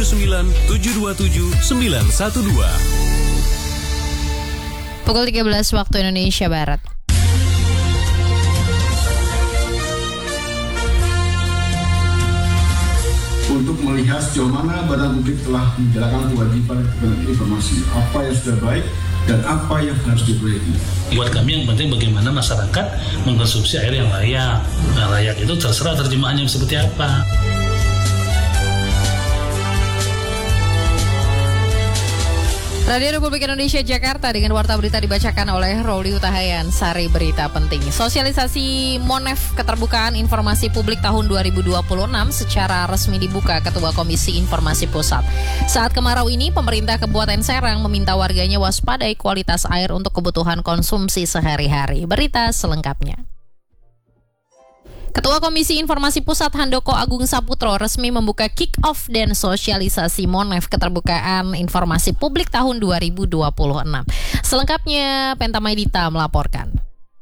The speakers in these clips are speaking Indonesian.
727 912. Pukul 13 waktu Indonesia Barat. Untuk melihat sejauh mana badan publik telah menjalankan kewajiban informasi, apa yang sudah baik dan apa yang harus diperbaiki. Buat kami yang penting bagaimana masyarakat mengkonsumsi air yang layak. Nah, layak itu terserah terjemahannya seperti apa. Radio Republik Indonesia Jakarta dengan warta berita dibacakan oleh Roli Utahayan. Sari berita penting. Sosialisasi Monef Keterbukaan Informasi Publik tahun 2026 secara resmi dibuka Ketua Komisi Informasi Pusat. Saat kemarau ini, pemerintah Kabupaten Serang meminta warganya waspadai kualitas air untuk kebutuhan konsumsi sehari-hari. Berita selengkapnya. Ketua Komisi Informasi Pusat Handoko Agung Saputro resmi membuka kick-off dan sosialisasi Monef Keterbukaan Informasi Publik tahun 2026. Selengkapnya, Pentamaidita melaporkan.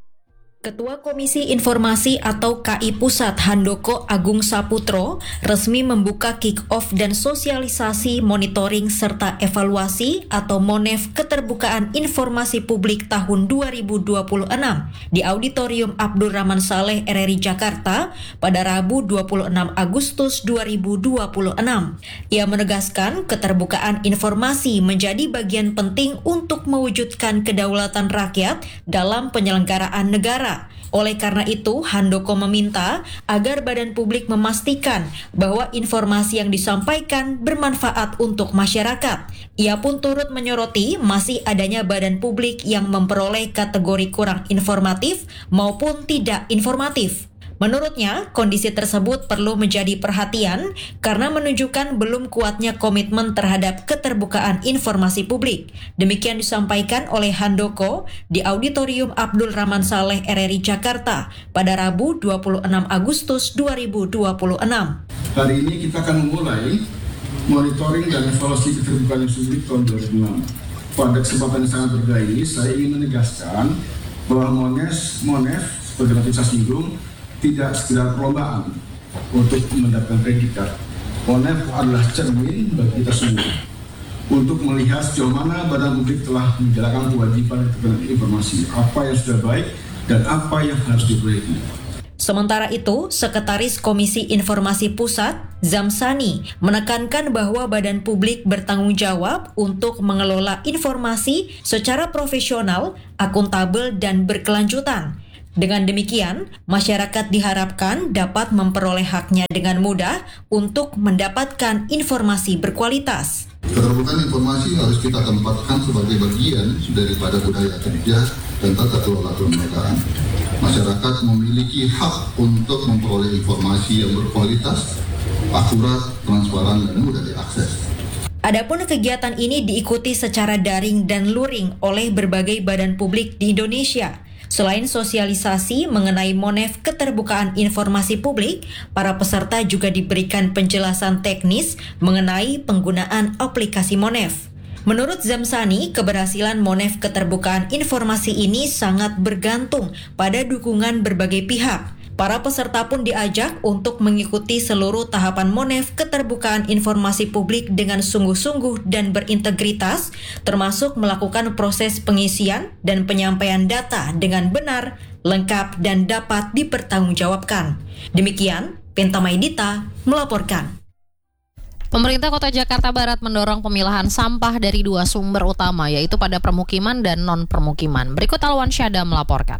Ketua Komisi Informasi atau KI Pusat Handoko Agung Saputro resmi membuka kick-off dan sosialisasi monitoring serta evaluasi atau Monef Keterbukaan Informasi Publik tahun 2026 di Auditorium Abdul Rahman Saleh RRI Jakarta pada Rabu 26 Agustus 2026. Ia menegaskan keterbukaan informasi menjadi bagian penting untuk mewujudkan kedaulatan rakyat dalam penyelenggaraan negara. Oleh karena itu, Handoko meminta agar badan publik memastikan bahwa informasi yang disampaikan bermanfaat untuk masyarakat. Ia pun turut menyoroti masih adanya badan publik yang memperoleh kategori kurang informatif maupun tidak informatif. Menurutnya, kondisi tersebut perlu menjadi perhatian karena menunjukkan belum kuatnya komitmen terhadap keterbukaan informasi publik. Demikian disampaikan oleh Handoko di Auditorium Abdul Rahman Saleh RRI Jakarta pada Rabu 26 Agustus 2026. Hari ini kita akan memulai monitoring dan evaluasi keterbukaan publik tahun 2026. Pada kesempatan yang sangat berharga ini, saya ingin menegaskan bahwa Monef seperti yang saya singgung, tidak sekedar perlombaan untuk mendapatkan predikat. Monef adalah cermin bagi kita semua untuk melihat sejauh mana badan publik telah menjalankan kewajiban informasi, apa yang sudah baik dan apa yang harus diperbaiki. Sementara itu, Sekretaris Komisi Informasi Pusat, Zamsani, menekankan bahwa badan publik bertanggung jawab untuk mengelola informasi secara profesional, akuntabel, dan berkelanjutan. Dengan demikian, masyarakat diharapkan dapat memperoleh haknya dengan mudah untuk mendapatkan informasi berkualitas. Keterbukaan informasi harus kita tempatkan sebagai bagian daripada budaya kerja dan tata kelola kelembagaan. Masyarakat memiliki hak untuk memperoleh informasi yang berkualitas, akurat, transparan, dan mudah diakses. Adapun kegiatan ini diikuti secara daring dan luring oleh berbagai badan publik di Indonesia. Selain sosialisasi mengenai Monef Keterbukaan Informasi Publik, para peserta juga diberikan penjelasan teknis mengenai penggunaan aplikasi Monef. Menurut Zamsani, keberhasilan Monef Keterbukaan Informasi ini sangat bergantung pada dukungan berbagai pihak. Para peserta pun diajak untuk mengikuti seluruh tahapan Monef Keterbukaan Informasi Publik dengan sungguh-sungguh dan berintegritas, termasuk melakukan proses pengisian dan penyampaian data dengan benar, lengkap, dan dapat dipertanggungjawabkan. Demikian, Pentamaidita melaporkan. Pemerintah Kota Jakarta Barat mendorong pemilahan sampah dari dua sumber utama, yaitu pada permukiman dan non-permukiman. Berikut Alwan Syada melaporkan.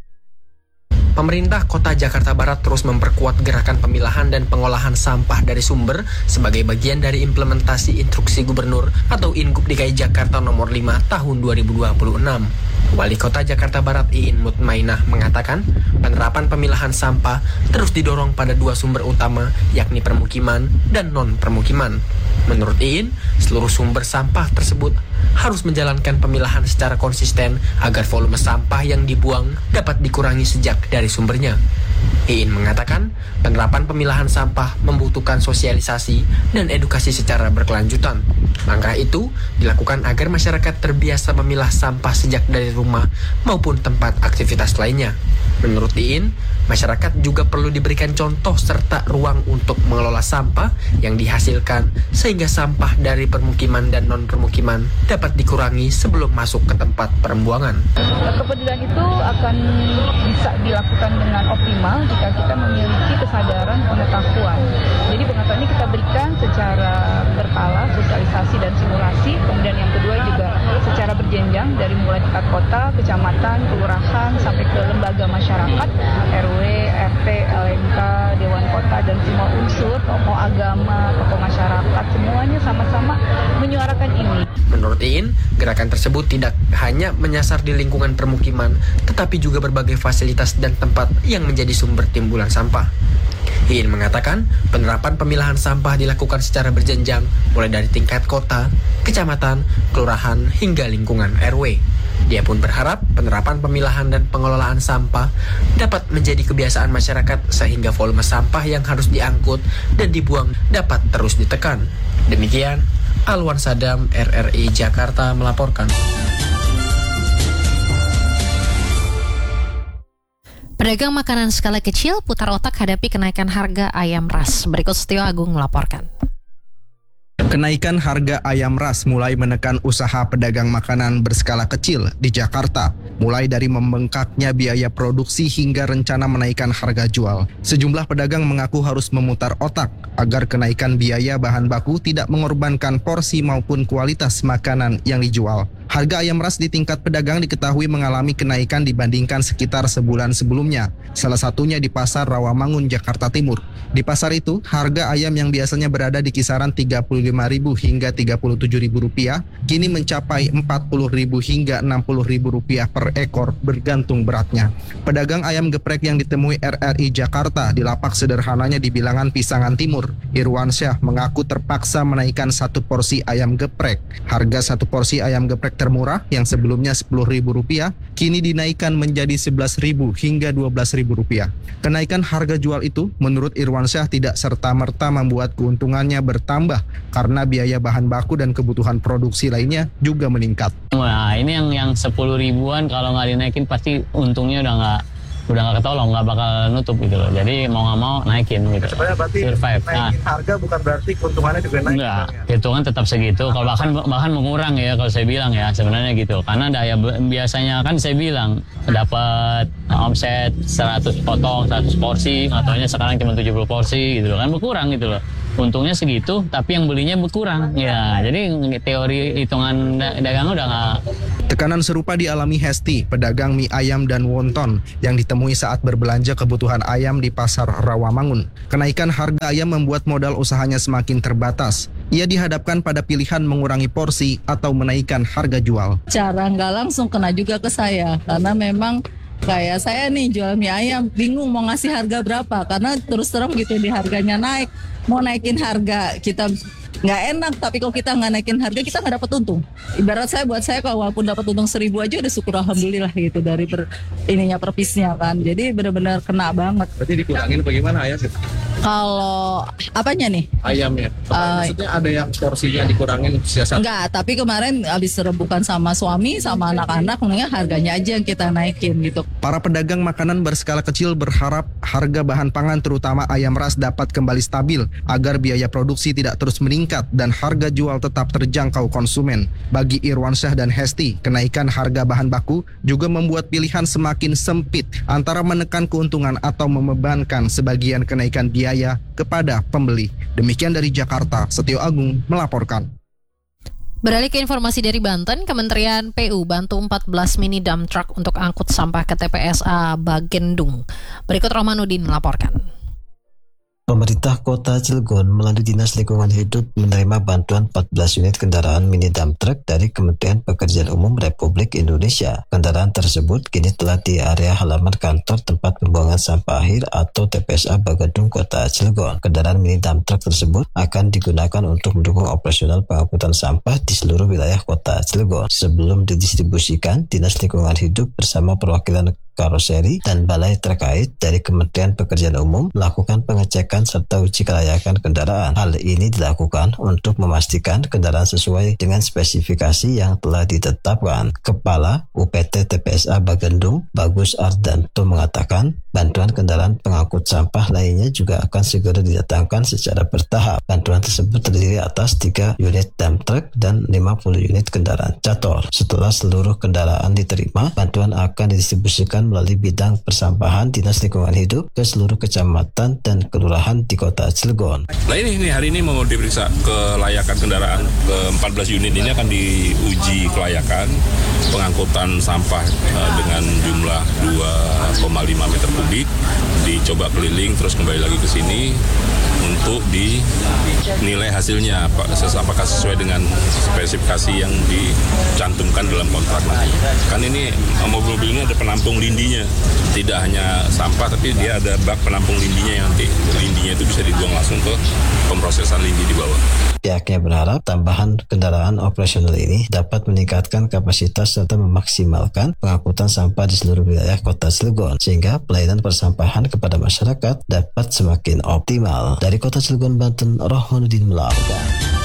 Pemerintah Kota Jakarta Barat terus memperkuat gerakan pemilahan dan pengolahan sampah dari sumber sebagai bagian dari implementasi Instruksi Gubernur atau Ingup DKI Jakarta nomor 5 tahun 2026. Wali Kota Jakarta Barat Iin Mutmainah mengatakan penerapan pemilahan sampah terus didorong pada dua sumber utama, yakni permukiman dan non-permukiman. Menurut Iin, seluruh sumber sampah tersebut harus menjalankan pemilahan secara konsisten agar volume sampah yang dibuang dapat dikurangi sejak dari sumbernya. Iin mengatakan penerapan pemilahan sampah membutuhkan sosialisasi dan edukasi secara berkelanjutan. Langkah itu dilakukan agar masyarakat terbiasa memilah sampah sejak dari rumah maupun tempat aktivitas lainnya. Menurut Iin, masyarakat juga perlu diberikan contoh serta ruang untuk mengelola sampah yang dihasilkan sehingga sampah dari permukiman dan non-permukiman dapat dikurangi sebelum masuk ke tempat pembuangan. Kepedulian itu akan bisa dilakukan dengan optimal jika kita memiliki kesadaran pengetahuan. Jadi pengetahuan ini kita berikan secara berkala, sosialisasi dan simulasi. Kemudian yang kedua juga secara berjenjang dari mulai tingkat kota, kecamatan, kelurahan sampai ke lembaga masyarakat, RW, RT, LMK, Dewan Kota dan semua unsur, tokoh agama, tokoh masyarakat, semuanya sama-sama menyuarakan ini. Menurut Iin, gerakan tersebut tidak hanya menyasar di lingkungan permukiman, tetapi juga berbagai fasilitas dan tempat yang menjadi sumber timbulan sampah. Iin mengatakan penerapan pemilahan sampah dilakukan secara berjenjang, mulai dari tingkat kota, kecamatan, kelurahan, hingga lingkungan RW. Dia pun berharap penerapan pemilahan dan pengelolaan sampah dapat menjadi kebiasaan masyarakat sehingga volume sampah yang harus diangkut dan dibuang dapat terus ditekan. Demikian, Alwan Sadam, RRI Jakarta melaporkan. Pedagang makanan skala kecil putar otak hadapi kenaikan harga ayam ras. Berikut Setio Agung melaporkan. Kenaikan harga ayam ras mulai menekan usaha pedagang makanan berskala kecil di Jakarta, mulai dari membengkaknya biaya produksi hingga rencana menaikkan harga jual. Sejumlah pedagang mengaku harus memutar otak agar kenaikan biaya bahan baku tidak mengorbankan porsi maupun kualitas makanan yang dijual. Harga ayam ras di tingkat pedagang diketahui mengalami kenaikan dibandingkan sekitar sebulan sebelumnya, salah satunya di Pasar Rawamangun, Jakarta Timur. Di pasar itu, harga ayam yang biasanya berada di kisaran Rp35.000 hingga Rp37.000, kini mencapai Rp40.000 hingga Rp60.000 per ekor bergantung beratnya. Pedagang ayam geprek yang ditemui RRI Jakarta di lapak sederhananya di Bilangan Pisangan Timur, Irwansyah mengaku terpaksa menaikkan satu porsi ayam geprek. Harga satu porsi ayam geprek termurah yang sebelumnya Rp10.000 kini dinaikkan menjadi Rp11.000 hingga Rp12.000. Kenaikan harga jual itu menurut Irwansyah tidak serta-merta membuat keuntungannya bertambah karena biaya bahan baku dan kebutuhan produksi lainnya juga meningkat. Nah ini yang 10 ribuan kalau nggak dinaikin pasti untungnya udah nggak ketolong, nggak bakal nutup gitu loh. Jadi mau nggak mau naikin gitu. Sebenarnya berarti survive. Naikin harga bukan berarti keuntungannya juga naik. Enggak, hitungan tetap segitu. Kalau bahkan mengurang ya kalau saya bilang ya sebenarnya gitu. Karena daya biasanya kan saya bilang dapat omset 100 potong 100 porsi, ataunya sekarang cuma 70 porsi gitu loh. Kan berkurang gitu loh. Untungnya segitu, tapi yang belinya berkurang. Ya, jadi teori hitungan dagang udah nggak. Tekanan serupa dialami Hesti, pedagang mie ayam dan wonton yang ditemui saat berbelanja kebutuhan ayam di Pasar Rawamangun. Kenaikan harga ayam membuat modal usahanya semakin terbatas. Ia dihadapkan pada pilihan mengurangi porsi atau menaikkan harga jual. Cara nggak langsung kena juga ke saya, karena memang kayak saya nih jual mie ayam, bingung mau ngasih harga berapa, karena terus terang gitu di harganya naik. Mau naikin harga kita nggak enak, tapi kalau kita nggak naikin harga kita nggak dapat untung. Ibarat buat saya kalau walaupun dapat untung 1.000 aja udah syukur alhamdulillah gitu dari per piece-nya kan. Jadi benar-benar kena banget. Berarti dikurangin bagaimana ayam? Kalau apanya nih? Ayamnya. Maksudnya ada yang porsinya dikurangin siasat? Enggak, tapi kemarin habis rebukan sama suami sama anak-anak, makanya harganya aja yang kita naikin gitu. Para pedagang makanan berskala kecil berharap harga bahan pangan terutama ayam ras dapat kembali stabil agar biaya produksi tidak terus meningkat dan harga jual tetap terjangkau konsumen. Bagi Irwansyah dan Hesti, kenaikan harga bahan baku juga membuat pilihan semakin sempit antara menekan keuntungan atau membebankan sebagian kenaikan biaya kepada pembeli. Demikian dari Jakarta, Setio Agung melaporkan. Beralih ke informasi dari Banten, Kementerian PU bantu 14 mini dump truck untuk angkut sampah ke TPSA Bagendung. Berikut Romanudin melaporkan. Pemerintah Kota Cilegon melalui Dinas Lingkungan Hidup menerima bantuan 14 unit kendaraan mini dump truck dari Kementerian Pekerjaan Umum Republik Indonesia. Kendaraan tersebut kini telah di area halaman kantor tempat pembuangan sampah akhir atau TPSA Bagendung Kota Cilegon. Kendaraan mini dump truck tersebut akan digunakan untuk mendukung operasional pengangkutan sampah di seluruh wilayah Kota Cilegon. Sebelum didistribusikan, Dinas Lingkungan Hidup bersama perwakilan karoseri dan balai terkait dari Kementerian Pekerjaan Umum melakukan pengecekan serta uji kelayakan kendaraan. Hal ini dilakukan untuk memastikan kendaraan sesuai dengan spesifikasi yang telah ditetapkan. Kepala UPT TPSA Bagendung, Bagus Ardanto mengatakan, bantuan kendaraan pengangkut sampah lainnya juga akan segera didatangkan secara bertahap. Bantuan tersebut terdiri atas 3 unit dump truck dan 50 unit kendaraan cator. Setelah seluruh kendaraan diterima, bantuan akan didistribusikan melalui bidang persampahan Dinas Lingkungan Hidup ke seluruh kecamatan dan kelurahan di Kota Cilegon. Nah ini hari ini mau diperiksa kelayakan kendaraan. Ke 14 unit ini akan diuji kelayakan pengangkutan sampah dengan jumlah 2,5 meter kubik, dicoba keliling terus kembali lagi ke sini untuk dinilai hasilnya apakah sesuai dengan spesifikasi yang dicantumkan dalam kontrak nanti. Kan ini mobil-mobil ini ada penampung lindinya, tidak hanya sampah tapi dia ada bak penampung lindinya yang nanti lindinya itu bisa dibuang langsung ke pemrosesan lindi di bawah. Pihaknya berharap tambahan kendaraan operasional ini dapat meningkatkan kapasitas serta memaksimalkan pengangkutan sampah di seluruh wilayah Kota Cilegon sehingga pelayanan persampahan kepada masyarakat dapat semakin optimal. Dari Kota Cilegon, Banten, Rohmanuddin melaporkan.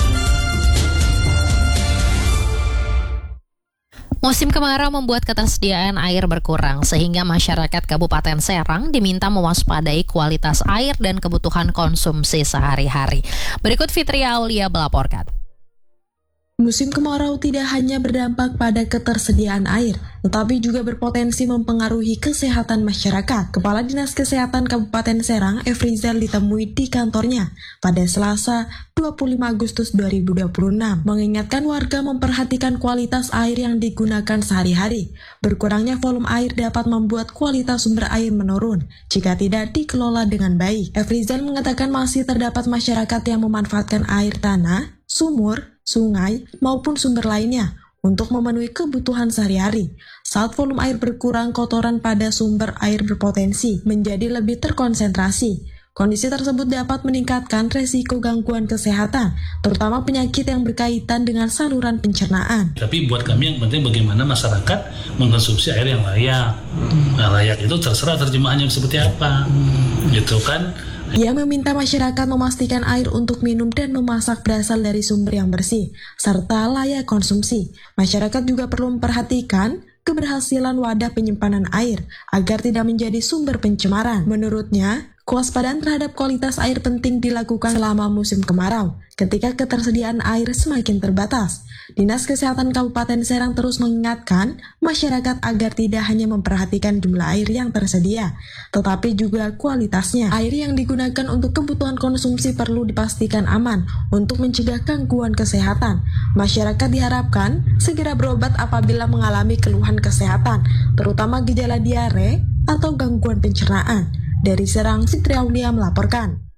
Musim kemarau membuat ketersediaan air berkurang sehingga masyarakat Kabupaten Serang diminta mewaspadai kualitas air dan kebutuhan konsumsi sehari-hari. Berikut Fitria Aulia melaporkan. Musim kemarau tidak hanya berdampak pada ketersediaan air, tetapi juga berpotensi mempengaruhi kesehatan masyarakat. Kepala Dinas Kesehatan Kabupaten Serang, Efrizal, ditemui di kantornya pada Selasa 25 Agustus 2026, mengingatkan warga memperhatikan kualitas air yang digunakan sehari-hari. Berkurangnya volume air dapat membuat kualitas sumber air menurun jika tidak dikelola dengan baik. Efrizal mengatakan masih terdapat masyarakat yang memanfaatkan air tanah, sumur, sungai, maupun sumber lainnya untuk memenuhi kebutuhan sehari-hari. Saat volume air berkurang, kotoran pada sumber air berpotensi menjadi lebih terkonsentrasi. Kondisi tersebut dapat meningkatkan resiko gangguan kesehatan, terutama penyakit yang berkaitan dengan saluran pencernaan. Tapi buat kami yang penting bagaimana masyarakat mengkonsumsi air yang layak. Nah, layak itu terserah terjemahannya seperti apa, gitu kan. Ia meminta masyarakat memastikan air untuk minum dan memasak berasal dari sumber yang bersih, serta layak konsumsi. Masyarakat juga perlu memperhatikan keberhasilan wadah penyimpanan air agar tidak menjadi sumber pencemaran. Menurutnya, kewaspadaan terhadap kualitas air penting dilakukan selama musim kemarau, ketika ketersediaan air semakin terbatas. Dinas Kesehatan Kabupaten Serang terus mengingatkan masyarakat agar tidak hanya memperhatikan jumlah air yang tersedia, tetapi juga kualitasnya. Air yang digunakan untuk kebutuhan konsumsi perlu dipastikan aman untuk mencegah gangguan kesehatan. Masyarakat diharapkan segera berobat apabila mengalami keluhan kesehatan, terutama gejala diare atau gangguan pencernaan. Dari Serang, Fitri Aulia melaporkan.